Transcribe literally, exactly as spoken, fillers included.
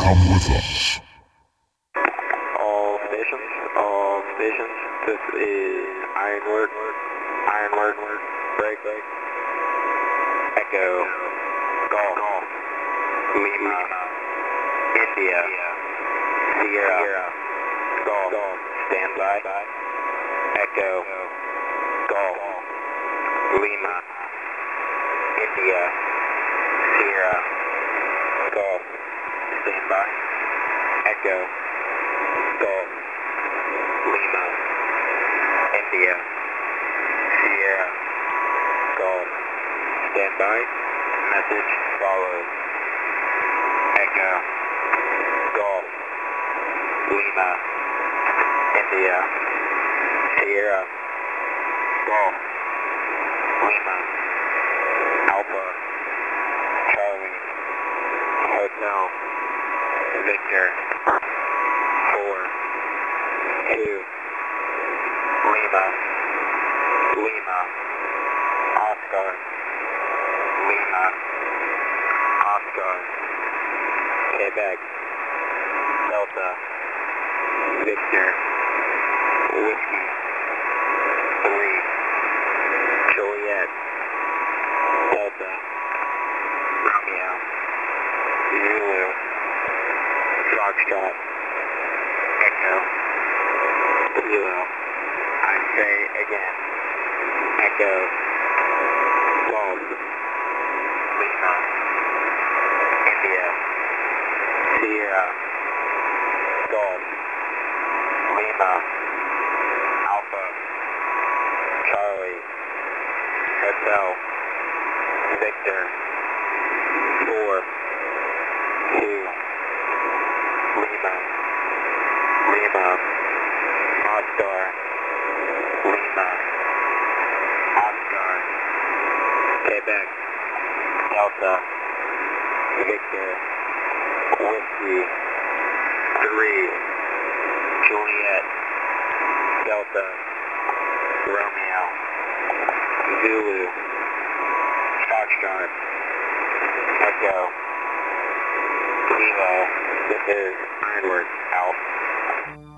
Come with us. All stations, all stations, this is Ironwork, Ironwork, break, break, Echo, Golf, Lima, India, Sierra, Golf, standby, Echo, Golf, Lima, India, Sierra, Golf, standby, Echo, Golf, Lima, India, Sierra, Golf, standby, message follows, Echo, Golf, Lima, India, Sierra, Golf, Lima, Alpha, Charlie, Hotel, Victor, four, two, Lima, Lima, Oscar, Lima, Oscar, Quebec, Delta, Victor, Whiskey, three, Juliet, Delta, Romeo, Zulu, Foxtrot, Echo, Kilo, I say again, Echo, Golf, Lima, India, Sierra, Golf, Lima, Alpha, Charlie, Hotel, Victor, four, two, Lima, Lima, Oscar, Lima, Oscar, Quebec, Delta, Victor, Whiskey, three, Juliet, Delta, Romeo, Zulu, Foxtrot, Echo, Kilo, this is Ironwork, out.